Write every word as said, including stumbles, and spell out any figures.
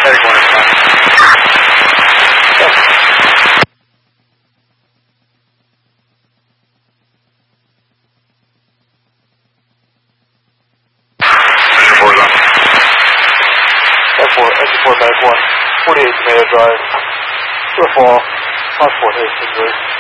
Medic one is fine. Mission four is on. F four, F four, Medic one, forty-eight Tomato Drive. To a fall, Fox four, Hastings,